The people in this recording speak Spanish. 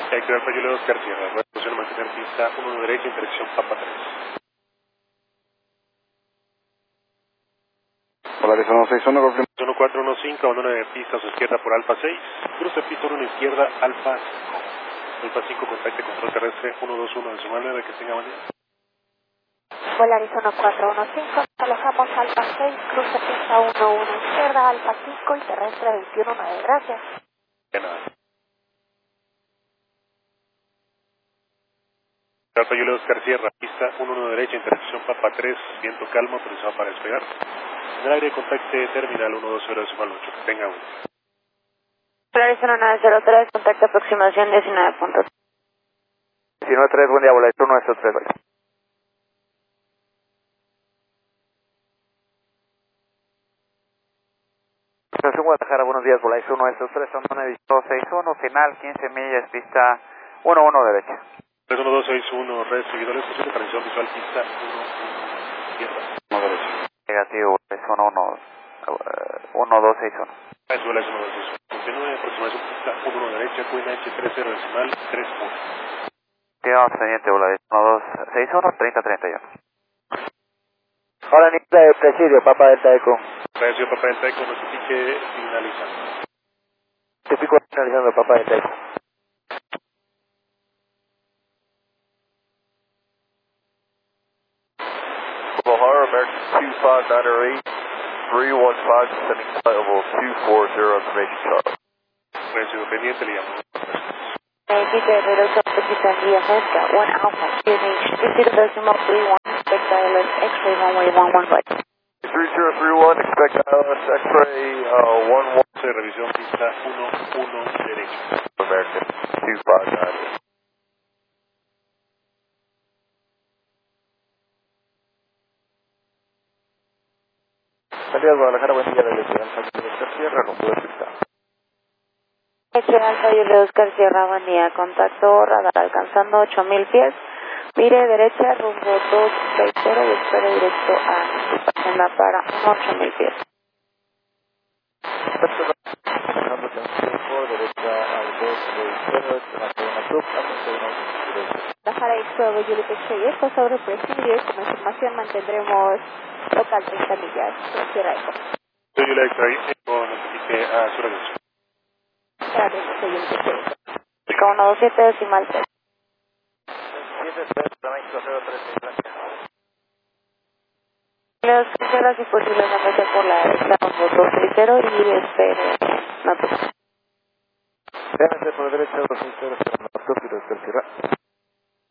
Héctor Alfa Julieta Oscar Sierra, revolución a mantener pista 1 derecha, interacción Papa 3. Polaris 161, confirmación. 1415, abandono de pista a su izquierda por Alfa 6, cruce pista 1 izquierda, Alfa 5. Alfa 5, contacte control terrestre 121 de su manera, que tenga manera. Polaris 1415, alojamos Alfa 6, cruce pista 11 izquierda, Alfa 5 y terrestre 219, gracias. De nada. Alfa Julieta Oscar Sierra, pista 11 derecha, interacción Papa 3, viento calmo, autorizado para despegar. En el aire contacte terminal 120 de su mal 8, que tenga uno. Polaris 1903, contacto aproximación 19.3. 19.3, buen día, Polaris 193. Estación Guadalajara, buenos días, Polaris 193, zona 261, final 15 millas, pista 11 derecha. 31261, red seguidores, posible transmisión visual, pista 1 izquierda. 1 derecha. Negativo, es 1261. Eso es 1 continúe, aproximación pista 1 derecha, Queen H30 decimal 31. Quedamos pendiente, Polaris 1261, 3031. Hola, Nicolás de Presidio, Papa Delta Eco. Presidio Papa Delta Eco, notifique finalizando. Te pico finalizando, Papa Delta Eco. O'Hara, American 25908, 315, sending flight level 240, information Charlie. Presidio pendiente, le llamo. Peter, Redosa, Pepita, Via Mosca, 1 Alpha, QNH, 50.31, expect ILS, X-ray, runway 115. 3031, expect ILS, X-ray, 11. Revisión pista 1 derecha. American 259. Salida Guadalajara, buen día, desde Alfa Julieta Sierra, rumbo de pista. Alfa Julieta Oscar Sierra, buen día, contacto radar alcanzando 8000 pies, mire derecha, rumbo 260 y espere directo a agenda para 8000 pies. Por derecha al 260, Guadalajara Club, Guadalajara X-Bravo Julieta X-Ray, esto sobre Presidio, como información mantendremos local 30 millas, Sierra Eco. Soy Julieta X-Ray, Eco, notifique a su regreso. Gracias, soy Julieta X-Ray. 127 decimal 3. 73, México 03, Los carreras imposibles no pasar por la derecha, rumbo 230 y espere, no te... Déjense por derecha 260, Club y Sierra.